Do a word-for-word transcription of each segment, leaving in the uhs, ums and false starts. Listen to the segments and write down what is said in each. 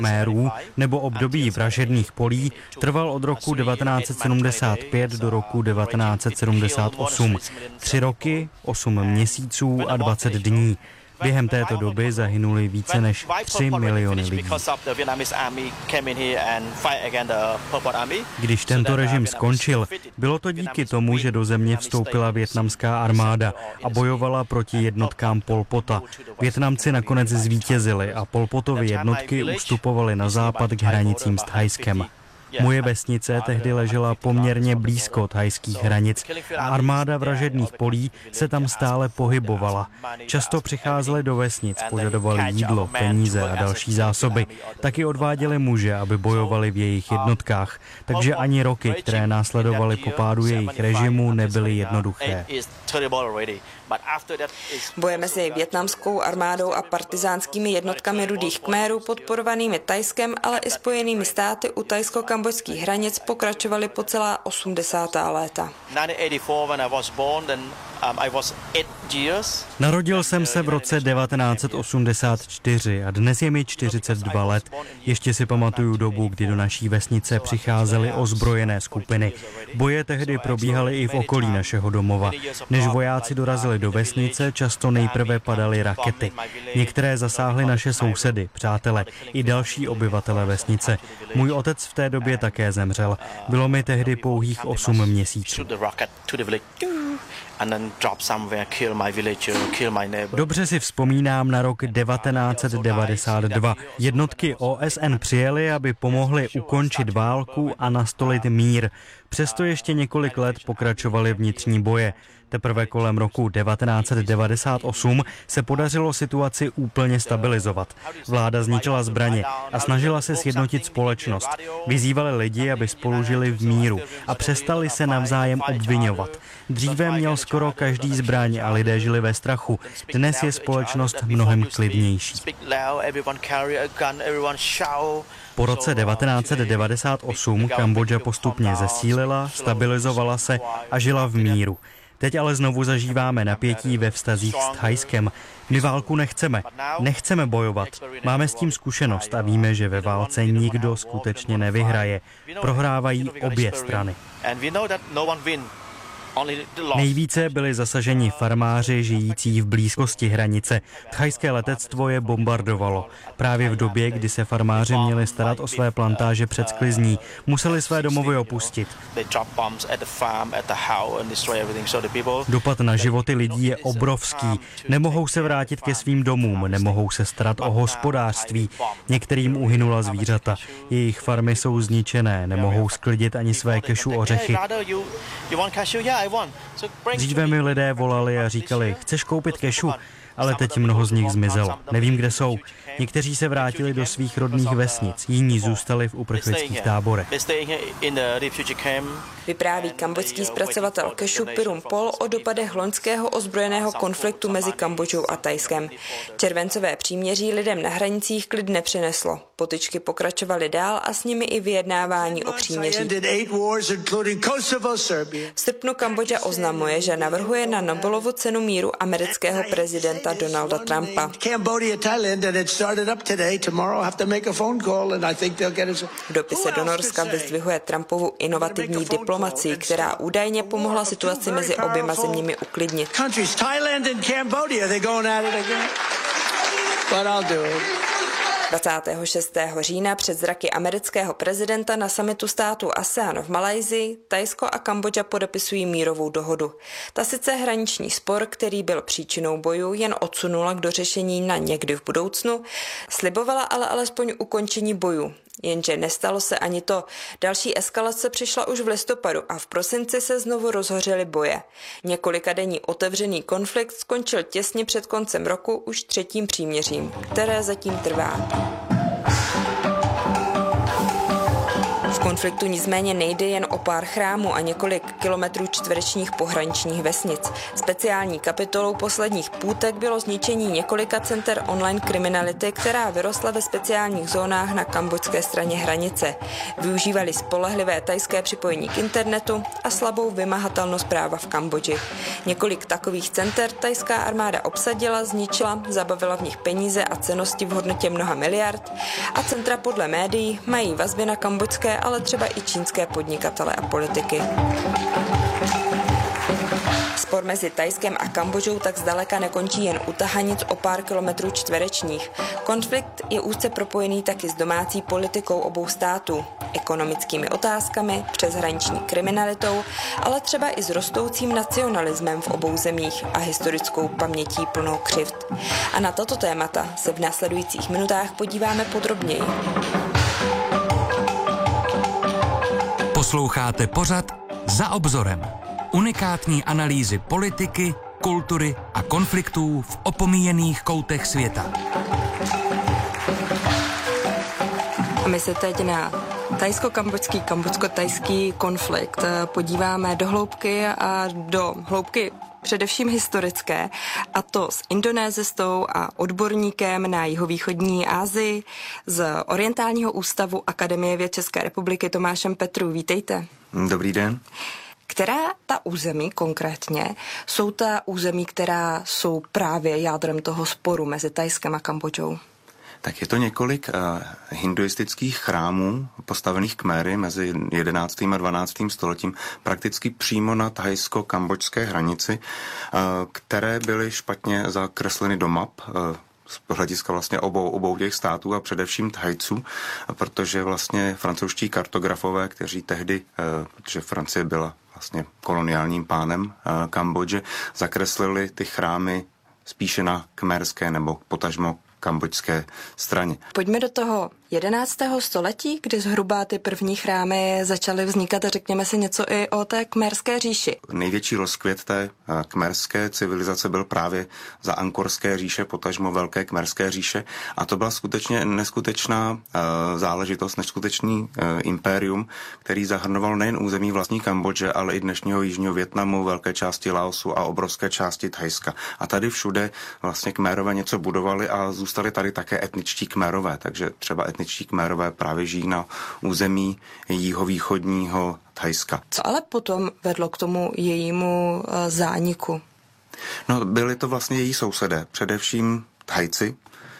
Khmérů nebo období vražedných polí trval od roku devatenáct set sedmdesát pět do roku devatenáct set sedmdesát osm. Tři roky, osm měsíců a dvacet dní. Během této doby zahynuli více než tři miliony lidí. Když tento režim skončil, bylo to díky tomu, že do země vstoupila vietnamská armáda a bojovala proti jednotkám Pol Pota. Vietnamci nakonec zvítězili a Pol Potovy jednotky ustupovaly na západ k hranicím s Thajskem. Moje vesnice tehdy ležela poměrně blízko thajských hranic a armáda vražedných polí se tam stále pohybovala. Často přicházeli do vesnic, požadovali jídlo, peníze a další zásoby. Taky odváděli muže, aby bojovali v jejich jednotkách. Takže ani roky, které následovaly po pádu jejich režimu, nebyly jednoduché. Boje mezi vietnamskou armádou a partizánskými jednotkami Rudých Khmérů podporovanými Thajskem, ale i Spojenými státy u thajsko-kambodžských hranic pokračovaly po celá osmdesátá léta. Narodil jsem se v roce devatenáct set osmdesát čtyři a dnes je mi čtyřicet dva let. Ještě si pamatuju dobu, kdy do naší vesnice přicházely ozbrojené skupiny. Boje tehdy probíhaly i v okolí našeho domova. Než vojáci dorazili do vesnice, často nejprve padaly rakety. Některé zasáhly naše sousedy, přátele i další obyvatele vesnice. Můj otec v té době také zemřel. Bylo mi tehdy pouhých osm měsíců. Dobře si vzpomínám na rok devatenáct set devadesát dva. Jednotky O S N přijely, aby pomohly ukončit válku a nastolit mír. Přesto ještě několik let pokračovaly vnitřní boje. Teprve kolem roku devatenáct set devadesát osm se podařilo situaci úplně stabilizovat. Vláda zničila zbraně a snažila se sjednotit společnost. Vyzývali lidi, aby spolu žili v míru a přestali se navzájem obvinovat. Dříve měl skoro každý zbraň a lidé žili ve strachu. Dnes je společnost mnohem klidnější. Po roce devatenáct set devadesát osm Kambodža postupně zesílila, stabilizovala se a žila v míru. Teď ale znovu zažíváme napětí ve vztazích s Thajskem. My válku nechceme. Nechceme bojovat. Máme s tím zkušenost a víme, že ve válce nikdo skutečně nevyhraje. Prohrávají obě strany. Nejvíce byli zasaženi farmáři žijící v blízkosti hranice. Thajské letectvo je bombardovalo. Právě v době, kdy se farmáři měli starat o své plantáže před sklizní, museli své domovy opustit. Dopad na životy lidí je obrovský. Nemohou se vrátit ke svým domům, nemohou se starat o hospodářství. Některým uhynula zvířata. Jejich farmy jsou zničené, nemohou sklidit ani své kešu ořechy. Dříve mi lidé volali a říkali, chceš koupit kešu? Ale teď mnoho z nich zmizelo. Nevím, kde jsou. Někteří se vrátili do svých rodných vesnic, jiní zůstali v uprchlických táborech. Vypráví kambodžský zpracovatel kešu Pirum Pol o dopadech loňského ozbrojeného konfliktu mezi Kambodžou a Thajskem. Červencové příměří lidem na hranicích klid nepřineslo. Potyčky pokračovaly dál a s nimi i vyjednávání o příměří. V srpnu Kambodža oznamuje, že navrhuje na Nobelovu cenu míru amerického prezidenta Donalda Trumpa. V dopise do Norska vyzdvihuje Trumpovu inovativní diplomacii, která údajně pomohla situaci mezi oběma zeměmi uklidnit. dvacátého šestého října před zraky amerického prezidenta na summitu státu ASEAN v Malajsii Thajsko a Kambodža podepisují mírovou dohodu. Ta sice hraniční spor, který byl příčinou bojů, jen odsunula k dořešení na někdy v budoucnu, slibovala ale alespoň ukončení bojů. Jenže nestalo se ani to. Další eskalace přišla už v listopadu a v prosinci se znovu rozhořely boje. Několikadenní otevřený konflikt skončil těsně před koncem roku už třetím příměřím, které zatím trvá. V konfliktu nicméně nejde jen o pár chrámů a několik kilometrů čtverečních pohraničních vesnic. Speciální kapitolou posledních půtek bylo zničení několika center online kriminality, která vyrostla ve speciálních zónách na kambodžské straně hranice. Využívali spolehlivé thajské připojení k internetu a slabou vymahatelnost práva v Kambodži. Několik takových center thajská armáda obsadila, zničila, zabavila v nich peníze a cennosti v hodnotě mnoha miliard a centra podle médií mají vazby na kambodžské, ale třeba i čínské podnikatele a politiky. Spor mezi Thajskem a Kambodžou tak zdaleka nekončí jen u tahanic o pár kilometrů čtverečních. Konflikt je úzce propojený taky s domácí politikou obou států, ekonomickými otázkami, přeshraniční kriminalitou, ale třeba i s rostoucím nacionalismem v obou zemích a historickou pamětí plnou křivd. A na tato témata se v následujících minutách podíváme podrobněji. Posloucháte pořad Za obzorem. Unikátní analýzy politiky, kultury a konfliktů v opomíjených koutech světa. A my se teď na thajsko-kambodžský, kambodžsko-thajský konflikt podíváme do hloubky a do hloubky především historické, a to s indonézistou a odborníkem na jihovýchodní Asii z Orientálního ústavu Akademie věd České republiky Tomášem Petru. Vítejte. Dobrý den. Která ta území konkrétně jsou ta území, která jsou právě jádrem toho sporu mezi Thajskem a Kambodžou? Tak je to několik uh, hinduistických chrámů postavených Khmery mezi jedenáctým a dvanáctým stoletím prakticky přímo na thajsko-kambodžské hranici, uh, které byly špatně zakresleny do map uh, z hlediska vlastně obou, obou těch států a především Thajců, protože vlastně francouzští kartografové, kteří tehdy, uh, protože Francie byla vlastně koloniálním pánem uh, Kambodže, zakreslili ty chrámy spíše na kmerské nebo potažmo kambodžské straně. Pojďme do toho jedenáctého století, kdy zhruba ty první chrámy začaly vznikat, a řekněme si něco i o té Khmerské říši. Největší rozkvět té khmerské civilizace byl právě za Angkorské říše, potažmo Velké Khmerské říše, a to byla skutečně neskutečná uh, záležitost, neskutečný uh, impérium, který zahrnoval nejen území vlastní Kambodže, ale i dnešního jižního Vietnamu, velké části Laosu a obrovské části Thajska. A tady všude vlastně Khmerové něco budovali a zůstali tady také etničtí Khmerové, takže třeba etničtí Khmerové právě žijí na území jihovýchodního Thajska. Co ale potom vedlo k tomu jejímu uh, zániku? No, byli to vlastně její sousedé, především Thajci,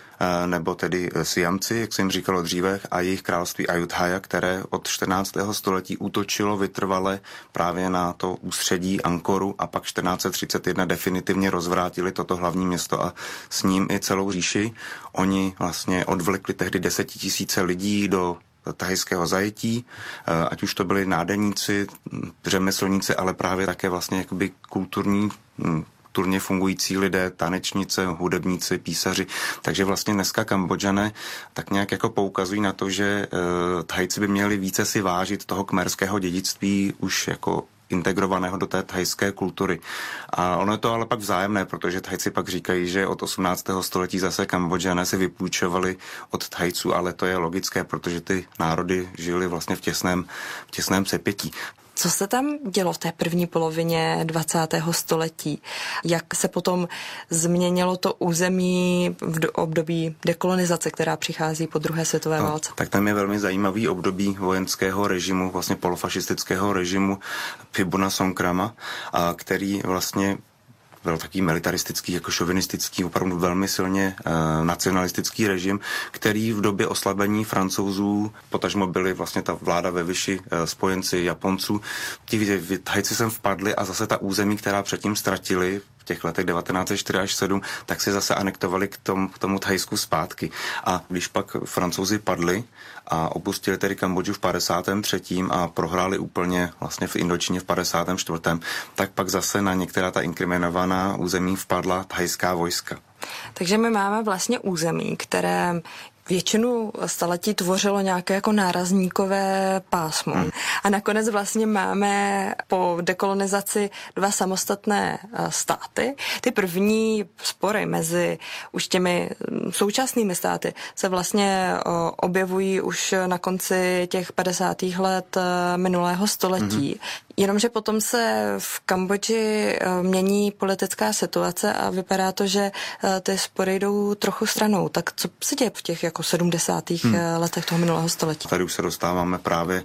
nebo tedy Siamci, jak se jim říkalo dříve, a jejich království Ayutthaya, které od čtrnáctého století útočilo vytrvale právě na to ústředí Angkoru a pak čtrnáct set třicet jedna definitivně rozvrátili toto hlavní město a s ním i celou říši. Oni vlastně odvlekli tehdy desetitisíce lidí do thajského zajetí, ať už to byli nádeníci, řemeslníci, ale právě také vlastně jakoby kulturní kulturně fungující lidé, tanečnice, hudebníci, písaři. Takže vlastně dneska Kambodžané tak nějak jako poukazují na to, že uh, Thajci by měli více si vážit toho khmerského dědictví už jako integrovaného do té thajské kultury. A ono je to ale pak vzájemné, protože Thajci pak říkají, že od osmnáctého století zase Kambodžané si vypůjčovali od Thajců, ale to je logické, protože ty národy žili vlastně v těsném, v těsném sepětí. Co se tam dělo v té první polovině dvacátého století? Jak se potom změnilo to území v období dekolonizace, která přichází po druhé světové no, válce? Tak tam je velmi zajímavý období vojenského režimu, vlastně polofašistického režimu Phibuna Songkrama, a který vlastně byl taký militaristický, jako šovinistický, opravdu velmi silně e, nacionalistický režim, který v době oslabení Francouzů, potažmo byli vlastně ta vláda ve Vichy, e, spojenci Japonců, ti Thajci sem vpadli a zase ta území, která předtím ztratili v těch letech devatenáct set čtyři až sedm, tak si zase anektovali k tomu, k tomu Thajsku zpátky. A když pak Francouzi padli a opustili tedy Kambodžu v padesátém třetím a prohráli úplně vlastně v Indočíně v padesátém čtvrtém, tak pak zase na některá ta inkriminovaná území vpadla thajská vojska. Takže my máme vlastně území, které většinu staletí tvořilo nějaké jako nárazníkové pásmo. Hmm. A nakonec vlastně máme po dekolonizaci dva samostatné státy. Ty první spory mezi už těmi současnými státy se vlastně objevují už na konci těch padesátých let minulého století. Hmm. Jenomže potom se v Kambodži mění politická situace a vypadá to, že ty spory jdou trochu stranou. Tak co se děje v těch jako sedmdesátých hmm. letech toho minulého století? Tady už se dostáváme právě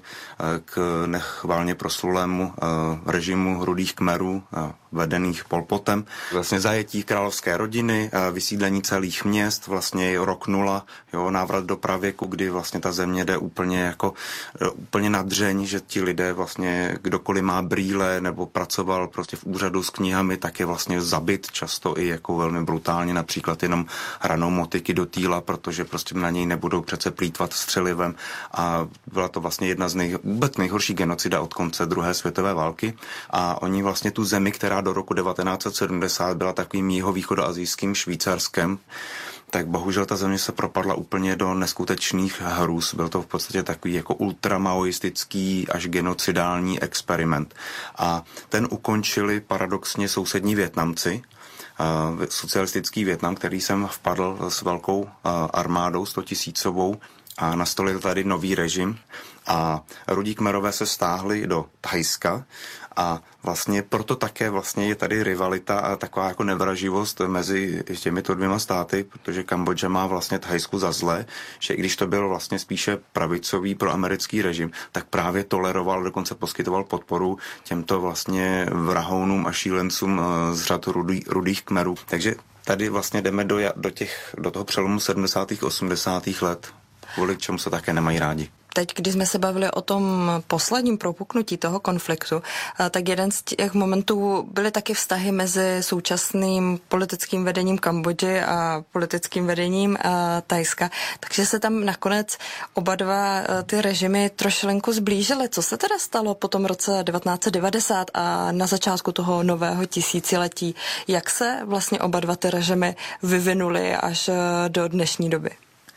k nechválně proslulému režimu Rudých Kmerů, vedených Pol Potem. Vlastně zajetí královské rodiny, vysídlení celých měst, vlastně rok nula, jo, návrat do pravěku, kdy vlastně ta země jde úplně jako úplně na dřeň, že ti lidé vlastně kdokoliv má brýle nebo pracoval prostě v úřadu s knihami, tak je vlastně zabit často i jako velmi brutálně, například jenom hranou motiky do týla, protože prostě na něj nebudou přece plýtvat střelivem a byla to vlastně jedna z nej, vůbec nejhorší genocida od konce druhé světové války a oni vlastně tu zemi, která do roku devatenáct set sedmdesát byla takovým jihovýchodoasijským Švýcarskem, tak bohužel ta země se propadla úplně do neskutečných hrůz. Byl to v podstatě takový jako ultramaoistický až genocidální experiment. A ten ukončili paradoxně sousední Vietnamci, socialistický Vietnam, který sem vpadl s velkou armádou stotisícovou a nastolil tady nový režim a Rudí Kmerové se stáhli do Thajska a vlastně proto také vlastně je tady rivalita a taková jako nevraživost mezi těmito dvěma státy, protože Kambodža má vlastně Thajsku za zlé, že i když to byl vlastně spíše pravicový proamerický režim, tak právě toleroval, dokonce poskytoval podporu těmto vlastně vrahounům a šílencům z řad rudý, Rudých Kmerů. Takže tady vlastně jdeme do, do, těch, do toho přelomu sedmdesátých osmdesátých let, kvůli čemu se také nemají rádi. Teď, když jsme se bavili o tom posledním propuknutí toho konfliktu, tak jeden z těch momentů byly taky vztahy mezi současným politickým vedením Kambodži a politickým vedením Thajska. Takže se tam nakonec oba dva ty režimy trošilinku zblížily. Co se teda stalo po tom roce devatenáct set devadesát a na začátku toho nového tisíciletí? Jak se vlastně oba dva ty režimy vyvinuly až do dnešní doby?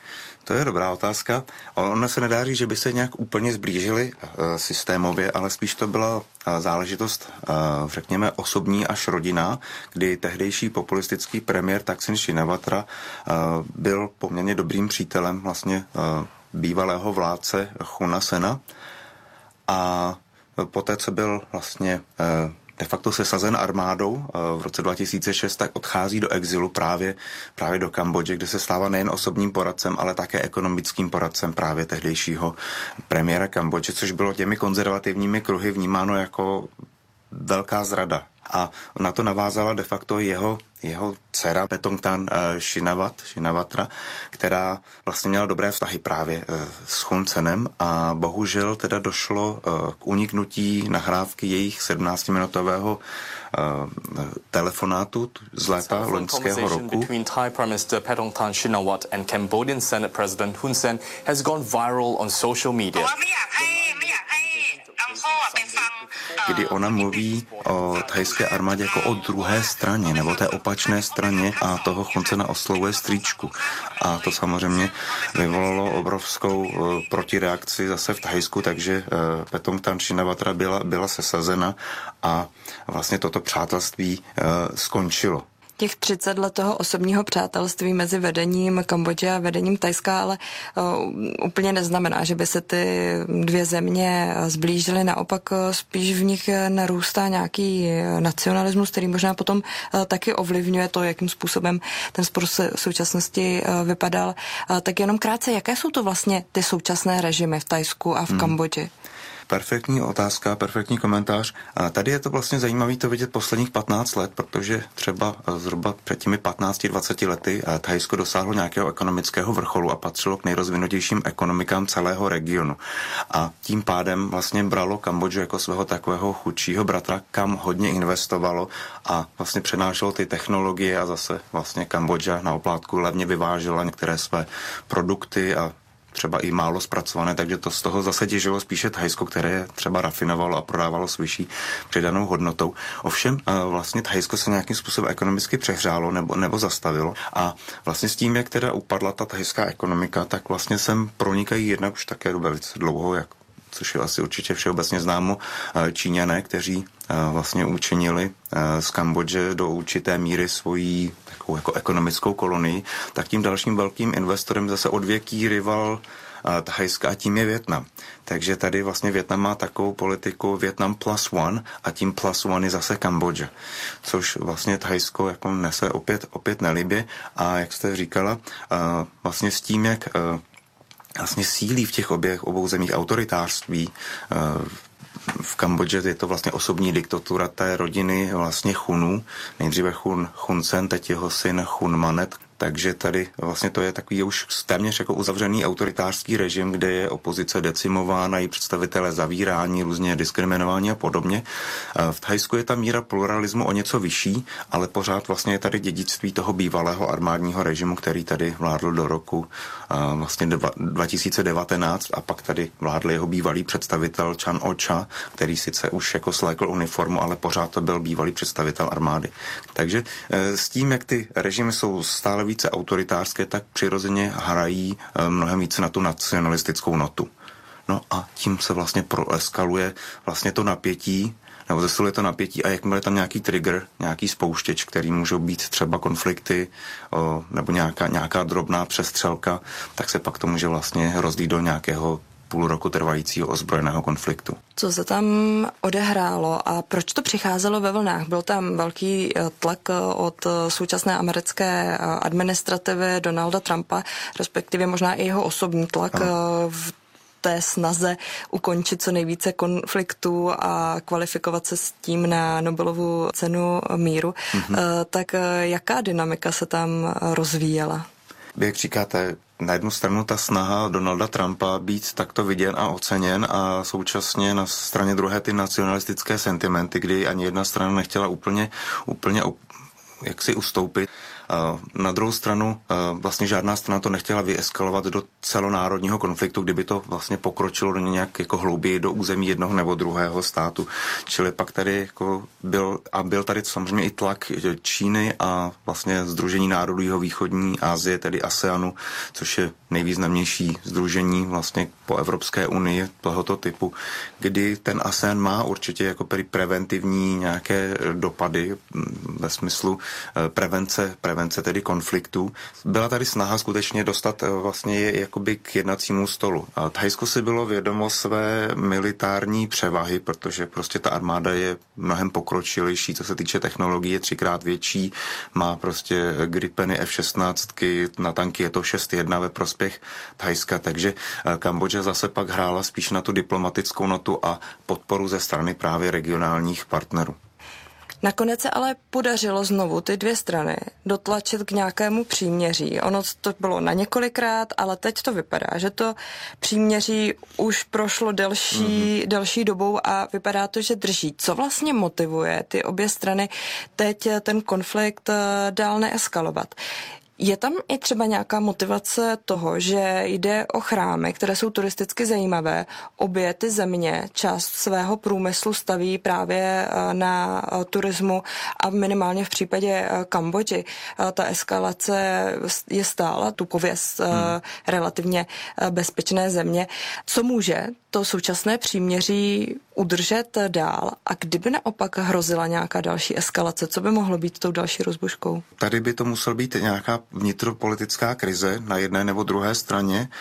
To je dobrá otázka. Ono se nedá říct, že by se nějak úplně zblížili uh, systémově, ale spíš to byla uh, záležitost, uh, řekněme, osobní až rodinná, kdy tehdejší populistický premiér Thaksin Shinawatra uh, byl poměrně dobrým přítelem vlastně uh, bývalého vládce Hun Sena a poté, co byl vlastně uh, de facto sesazen armádou v roce dva tisíce šest, tak odchází do exilu právě, právě do Kambodže, kde se stává nejen osobním poradcem, ale také ekonomickým poradcem právě tehdejšího premiéra Kambodže, což bylo těmi konzervativními kruhy vnímáno jako velká zrada. A na to navázala de facto jeho, jeho dcera Petongtan Shinawat, Shinawatra, která vlastně měla dobré vztahy právě s Hun Senem a bohužel teda došlo k uniknutí nahrávky jejich sedmnáctiminutového telefonátu z léta loňského roku. Between Thai Prime Minister Petongtan Shinawat and Cambodian Senate President Hun Sen has gone viral on social media. Kdy ona mluví o thajské armádě jako o druhé straně, nebo té opačné straně a toho Hun Sena oslovuje strýčku. A to samozřejmě vyvolalo obrovskou uh, protireakci zase v Thajsku, takže uh, Petongtan Shinawatra byla, byla sesazena a vlastně toto přátelství uh, skončilo. Těch třicet let toho osobního přátelství mezi vedením Kambodže a vedením Thajska, ale uh, úplně neznamená, že by se ty dvě země zblížily. Naopak uh, spíš v nich narůstá nějaký nacionalismus, který možná potom uh, taky ovlivňuje to, jakým způsobem ten spor v současnosti uh, vypadal. Uh, tak jenom krátce, jaké jsou to vlastně ty současné režimy v Thajsku a v hmm. Kambodži? Perfektní otázka, perfektní komentář. A tady je to vlastně zajímavé to vidět posledních patnáct let, protože třeba zhruba před těmi patnácti dvaceti lety Thajsko dosáhlo nějakého ekonomického vrcholu a patřilo k nejrozvinutějším ekonomikám celého regionu. A tím pádem vlastně bralo Kambodžu jako svého takového chudšího bratra, kam hodně investovalo a vlastně přenášelo ty technologie a zase vlastně Kambodža na oplátku levně vyvážela některé své produkty a třeba i málo zpracované, takže to z toho zase těžilo spíše Thajsko, které třeba rafinovalo a prodávalo s vyšší přidanou hodnotou. Ovšem vlastně Thajsko se nějakým způsobem ekonomicky přehřálo nebo, nebo zastavilo a vlastně s tím, jak teda upadla ta thajská ekonomika, tak vlastně sem pronikají jednak už také velice dlouho, jak což je asi určitě všeobecně známo, Číňané, kteří vlastně učinili z Kambodže do určité míry svojí takovou jako ekonomickou kolonii, tak tím dalším velkým investorem zase odvěký rival Thajska a tím je Vietnam. Takže tady vlastně Vietnam má takovou politiku Vietnam plus one a tím plus one je zase Kambodža, což vlastně Thajsko jako nese opět, opět nelibě a jak jste říkala, vlastně s tím, jak vlastně sílí v těch oběch obou zemích autoritářství. V Kambodži je to vlastně osobní diktatura té rodiny vlastně Chunů. Nejdříve Hun, Hun Sen, teď jeho syn Hun Manet. Takže tady vlastně to je takový už téměř jako uzavřený autoritářský režim, kde je opozice decimována, i představitelé zavírání, různě diskriminování a podobně. V Thajsku je ta míra pluralismu o něco vyšší, ale pořád vlastně je tady dědictví toho bývalého armádního režimu, který tady vládl do roku vlastně dva tisíce devatenáct a pak tady vládl jeho bývalý představitel Chan Ocha, který sice už jako slékl uniformu, ale pořád to byl bývalý představitel armády. Takže s tím, jak ty režimy jsou stále více autoritářské, tak přirozeně hrají mnohem více na tu nacionalistickou notu. No a tím se vlastně proeskaluje vlastně to napětí, nebo zesiluje to napětí a jakmile je tam nějaký trigger, nějaký spouštěč, který můžou být třeba konflikty o, nebo nějaká, nějaká drobná přestřelka, tak se pak to může vlastně rozlít do nějakého půl roku trvajícího ozbrojeného konfliktu. Co se tam odehrálo a proč to přicházelo ve vlnách? Byl tam velký tlak od současné americké administrativy Donalda Trumpa, respektive možná i jeho osobní tlak ano. v té snaze ukončit co nejvíce konfliktů a kvalifikovat se s tím na Nobelovu cenu míru. Mhm. Tak jaká dynamika se tam rozvíjela? Jak říkáte, na jednu stranu ta snaha Donalda Trumpa být takto viděn a oceněn a současně na straně druhé ty nacionalistické sentimenty, kdy ani jedna strana nechtěla úplně, úplně jak si ustoupit. Na druhou stranu vlastně žádná strana to nechtěla vyeskalovat do celonárodního konfliktu, kdyby to vlastně pokročilo do nějak jako hlouběji do území jednoho nebo druhého státu. Čili pak tady jako byl a byl tady samozřejmě i tlak Číny a vlastně Sdružení národů jihovýchodní Asie, tedy ASEANu, což je nejvýznamnější sdružení vlastně po Evropské unii tohoto typu, kdy ten ASEAN má určitě jako preventivní nějaké dopady ve smyslu prevence, prevence tedy konfliktů. Byla tady snaha skutečně dostat vlastně je jakoby k jednacímu stolu. A Thajsko si bylo vědomo své militární převahy, protože prostě ta armáda je mnohem pokročilejší, co se týče technologie, je třikrát větší, má prostě Gripeny F šestnáct, na tanky je to šest jedna ve prospěch Thajska, takže Kambodža zase pak hrála spíš na tu diplomatickou notu a podporu ze strany právě regionálních partnerů. Nakonec se ale podařilo znovu ty dvě strany dotlačit k nějakému příměří. Ono to bylo na několikrát, ale teď to vypadá, že to příměří už prošlo delší, mm-hmm. delší dobou a vypadá to, že drží. Co vlastně motivuje ty obě strany teď ten konflikt dál neeskalovat? Je tam i třeba nějaká motivace toho, že jde o chrámy, které jsou turisticky zajímavé. Obě ty země část svého průmyslu staví právě na turismu a minimálně v případě Kambodži ta eskalace je stála, tu pověst hmm. relativně bezpečné země. Co může to současné příměří udržet dál a kdyby naopak hrozila nějaká další eskalace, co by mohlo být tou další rozbuškou? Tady by to musel být nějaká vnitropolitická krize na jedné nebo druhé straně,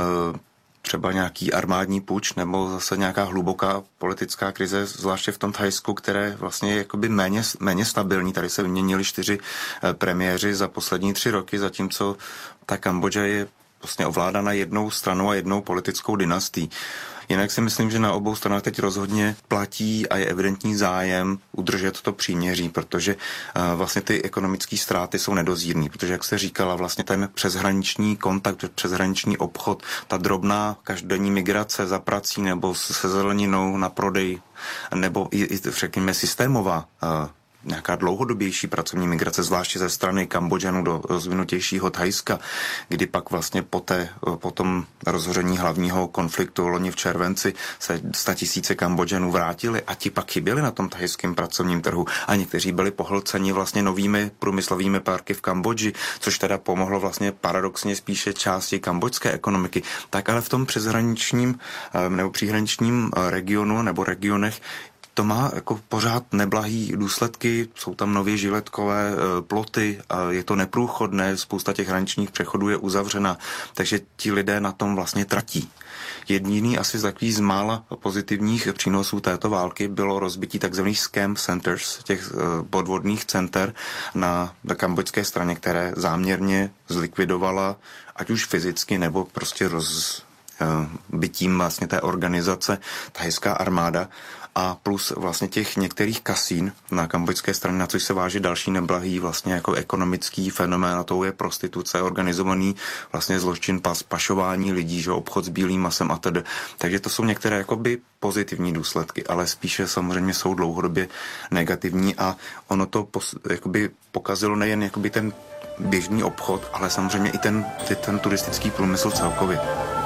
třeba nějaký armádní puč nebo zase nějaká hluboká politická krize, zvláště v tom Thajsku, které vlastně je jakoby méně, méně stabilní. Tady se vyměnili čtyři premiéři za poslední tři roky, zatímco ta Kambodža je vlastně ovládána jednou stranou a jednou politickou dynastií. Jinak si myslím, že na obou stranách teď rozhodně platí a je evidentní zájem udržet to příměří, protože uh, vlastně ty ekonomické ztráty jsou nedozírný, protože jak jste říkala, vlastně ten přeshraniční kontakt, přeshraniční obchod, ta drobná každodenní migrace za prací nebo se zeleninou na prodej, nebo i, i řekněme systémová uh, nějaká dlouhodobější pracovní migrace, zvláště ze strany Kambodžanů do rozvinutějšího Thajska, kdy pak vlastně po, té, po tom rozhoření hlavního konfliktu loni v červenci se statisíce Kambodžanů vrátili a ti pak chyběli na tom thajském pracovním trhu a někteří byli pohlceni vlastně novými průmyslovými parky v Kambodži, což teda pomohlo vlastně paradoxně spíše části kambodžské ekonomiky. Tak ale v tom přeshraničním nebo příhraničním regionu nebo regionech to má jako pořád neblahý důsledky, jsou tam nově žiletkové ploty, je to neprůchodné, spousta těch hraničních přechodů je uzavřena, takže ti lidé na tom vlastně tratí. Jediný asi z takových z mála pozitivních přínosů této války bylo rozbití takzvaných scam centers, těch podvodných center na, na kambodžské straně, které záměrně zlikvidovala, ať už fyzicky nebo prostě rozbitím vlastně té organizace thajská armáda. A plus vlastně těch některých kasín na kambodžské straně, na což se váží další neblahý vlastně jako ekonomický fenomén, a to je prostituce, organizovaný vlastně zločin, pas, pašování lidí, že obchod s bílým masem a tedy. Takže to jsou některé jakoby pozitivní důsledky, ale spíše samozřejmě jsou dlouhodobě negativní a ono to pos, jakoby pokazilo nejen jakoby ten běžný obchod, ale samozřejmě i ten, ten turistický průmysl celkově.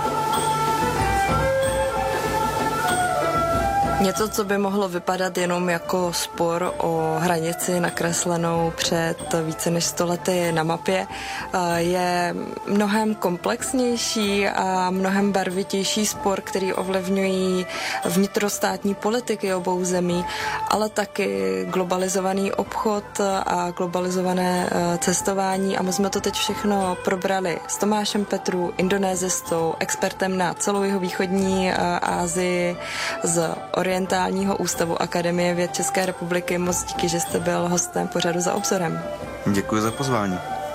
Něco, co by mohlo vypadat jenom jako spor o hranici nakreslenou před více než sto lety na mapě, je mnohem komplexnější a mnohem barvitější spor, který ovlivňují vnitrostátní politiky obou zemí, ale taky globalizovaný obchod a globalizované cestování. A my jsme to teď všechno probrali s Tomášem Petrů, indonésistou, expertem na celou jihovýchodní Asii z Orientálního ústavu Akademie věd České republiky. Moc díky, že jste byl hostem pořadu Za obzorem. Děkuji za pozvání.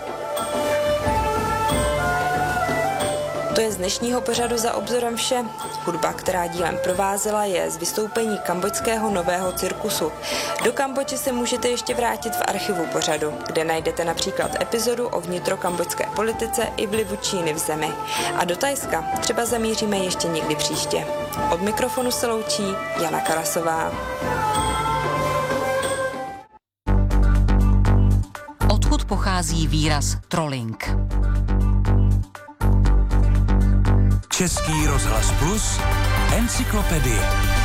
To je z dnešního pořadu Za obzorem vše. Hudba, která dílem provázela, je z vystoupení kambodžského nového cirkusu. Do Kambodži se můžete ještě vrátit v archivu pořadu, kde najdete například epizodu o vnitrokambodžské politice i vlivu Číny v zemi. A do Thajska třeba zamíříme ještě někdy příště. Od mikrofonu se loučí Jana Karasová. Odkud pochází výraz trolling? Český rozhlas Plus, encyklopedie.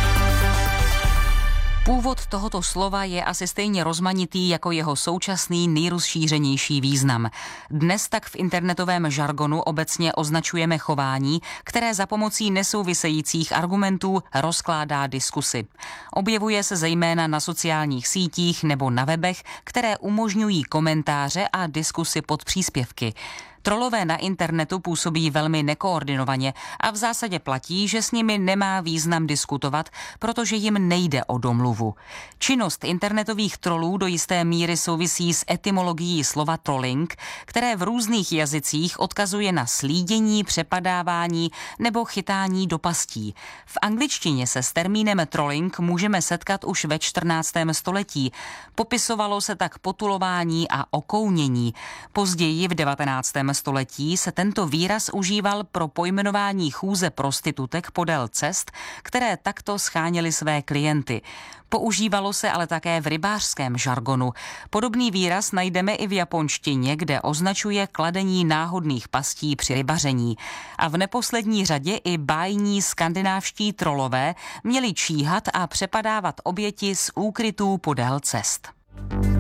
Původ tohoto slova je asi stejně rozmanitý jako jeho současný nejrozšířenější význam. Dnes tak v internetovém žargonu obecně označujeme chování, které za pomocí nesouvisejících argumentů rozkládá diskusy. Objevuje se zejména na sociálních sítích nebo na webech, které umožňují komentáře a diskusy pod příspěvky. Trolové na internetu působí velmi nekoordinovaně a v zásadě platí, že s nimi nemá význam diskutovat, protože jim nejde o domluvu. Činnost internetových trolů do jisté míry souvisí s etymologií slova trolling, které v různých jazycích odkazuje na slídění, přepadávání nebo chytání do pastí. V angličtině se s termínem trolling můžeme setkat už ve čtrnáctém století. Popisovalo se tak potulování a okounění. Později v devatenáctém století se tento výraz užíval pro pojmenování chůze prostitutek podél cest, které takto scháněly své klienty. Používalo se ale také v rybářském žargonu. Podobný výraz najdeme i v japonštině, kde označuje kladení náhodných pastí při rybaření. A v neposlední řadě i bájní skandinávští trolové měli číhat a přepadávat oběti z úkrytů podél cest.